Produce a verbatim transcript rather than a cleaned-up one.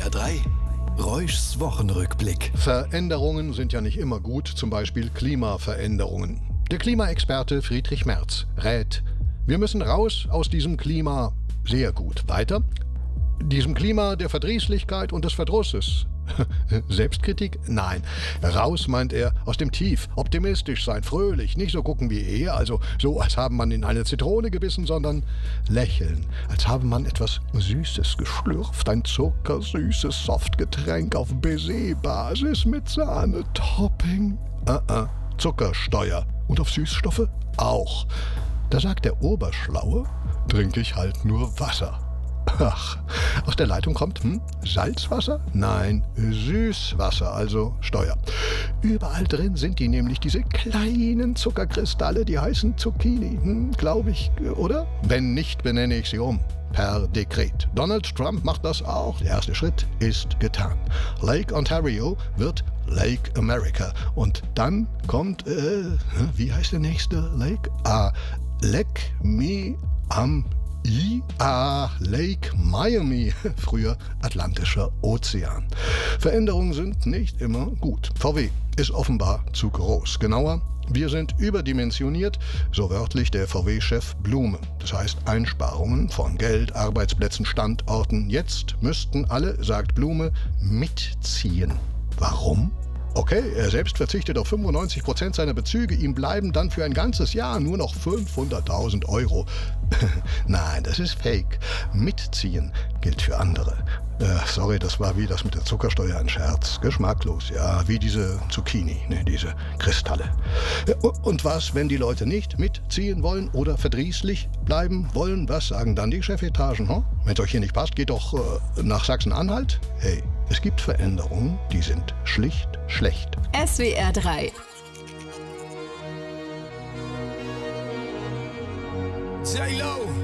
R drei Reuschs Wochenrückblick. Veränderungen sind ja nicht immer gut, zum Beispiel Klimaveränderungen. Der Klimaexperte Friedrich Merz rät, wir müssen raus aus diesem Klima. Sehr gut. Weiter? Diesem Klima der Verdrießlichkeit und des Verdrusses. Selbstkritik? Nein. Raus, meint er, aus dem Tief. Optimistisch sein, fröhlich, nicht so gucken wie er, also so, als habe man in eine Zitrone gebissen, sondern lächeln, als habe man etwas Süßes geschlürft, ein zuckersüßes Softgetränk auf Baiser-Basis mit Sahne-Topping. Uh -uh. Zuckersteuer. Und auf Süßstoffe? Auch. Da sagt der Oberschlaue, trinke ich halt nur Wasser. Ach, aus der Leitung kommt, hm, Salzwasser? Nein, Süßwasser, also Steuer. Überall drin sind die nämlich, diese kleinen Zuckerkristalle, die heißen Zucchini, hm, glaube ich, oder? Wenn nicht, benenne ich sie um. Per Dekret. Donald Trump macht das auch. Der erste Schritt ist getan. Lake Ontario wird Lake America. Und dann kommt, äh, wie heißt der nächste Lake? Ah, Lake Me am I A Lake Miami, früher Atlantischer Ozean. Veränderungen sind nicht immer gut. V W ist offenbar zu groß. Genauer, wir sind überdimensioniert, so wörtlich der V W-Chef Blume. Das heißt Einsparungen von Geld, Arbeitsplätzen, Standorten. Jetzt müssten alle, sagt Blume, mitziehen. Warum? Okay, er selbst verzichtet auf fünfundneunzig Prozent seiner Bezüge, ihm bleiben dann für ein ganzes Jahr nur noch fünfhunderttausend Euro. Nein, das ist fake. Mitziehen gilt für andere. Äh, sorry, das war wie das mit der Zuckersteuer ein Scherz. Geschmacklos, ja, wie diese Zucchini, ne, diese Kristalle. Und was, wenn die Leute nicht mitziehen wollen oder verdrießlich bleiben wollen? Was sagen dann die Chefetagen? Hm? Wenn es euch hier nicht passt, geht doch äh, nach Sachsen-Anhalt. Hey, es gibt Veränderungen, die sind schlicht schlecht. S W R drei. J-Lo.